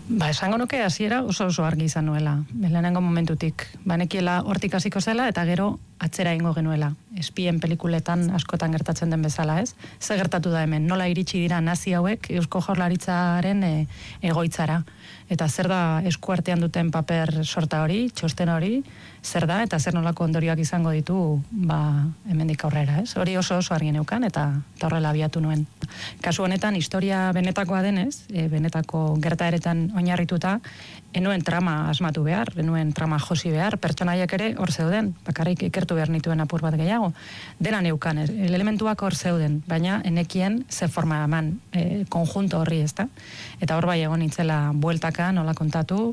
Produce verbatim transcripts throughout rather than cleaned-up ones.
Ba, esango nuke hasiera oso oso argi izan nuela. Lehenengo momentutik. Banekiela hortik hasiko zela eta gero atzera ingo genuela. Espien pelikuletan askotan gertatzen den bezala, ez? Ze gertatu da hemen? Nola iritsi dira nazi hauek Eusko Jaurlaritzaren e, egoitzara? Eta zer da eskuartean duten paper sorta hori, txosten hori, zer da, eta zer nolako ondorioak izango ditu, ba, hemendik aurrera, ez? Hori oso oso argi neukan, eta, eta horrela abiatu nuen. Kasu honetan, historia benetakoa denez, e, benetako gertaeretan oinarrituta, enuen trama asmatu behar, enuen trama josi behar, pertsonaiak ere hor zeuden, bakarrik ikertu behar nituen apur bat gehiago. Dena neukan, elementuak hor zeuden, baina enekien ze forma eman e, konjunto horri, ezta? Eta hor bai egon nintzela bueltaka, nola kontatu,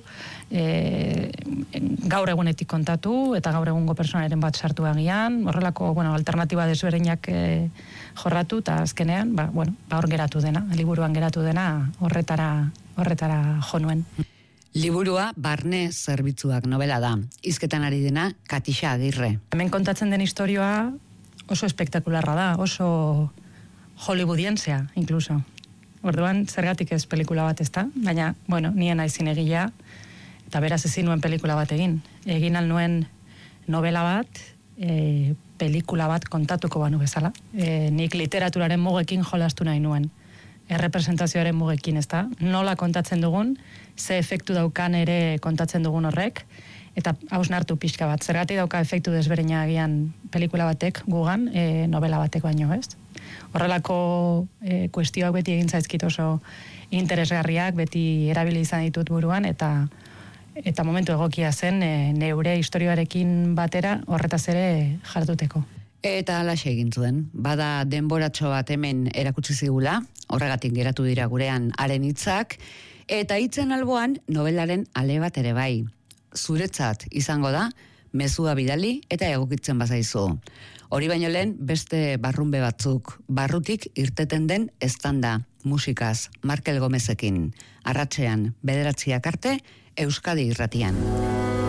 e, gaur egunetik kontatu, eta gaur egungo personaren bat sartu agian, horrelako, bueno, alternatiba desberdinak e, jorratu, eta azkenean, ba, bueno, ba hor geratu dena, liburuan geratu dena, horretara, horretara jo nuen. Liburua Barne Zerbitzuak novela da. Hizketan ari dena Katixa Agirre. Hemen kontatzen den historioa oso espektakularra da, oso hollywoodientzea, incluso. Orduan, zergatik ez pelikula bat ezta, baina, bueno, nien aizin egila, eta beraz ezin nuen pelikula bat egin. Egin al nuen novela bat, e, pelikula bat kontatuko banu bezala. E, nik literaturaren mugekin jolastu nahi nuen. Errepresentazioaren mugekin, ezta? Nola kontatzen dugun, ze efektu daukan ere kontatzen dugun horrek, eta hausnartu pixka bat. Zergatik dauka efektu desberdina agian pelikula batek gugan, e, novela batek baino, ez? Horrelako e, kuestioak beti egin zaizkit oso interesgarriak, beti erabili izan ditut buruan, eta eta momentu egokia zen e, neure historioarekin batera horretaz ere jarduteko. Eta alaxe egin zuen. Bada denboratxo bat hemen erakutsi zigula, horregatik geratu dira gurean haren hitzak, eta hitzen alboan novelaren ale bat ere bai. Zuretzat izango da, mezua bidali eta egokitzen bazaizu. Hori baino lehen beste barrunbe batzuk, barrutik irteten den eztanda, musikaz, Markel Gomezekin, arratsean bederatziak arte, Euskadi Irratian.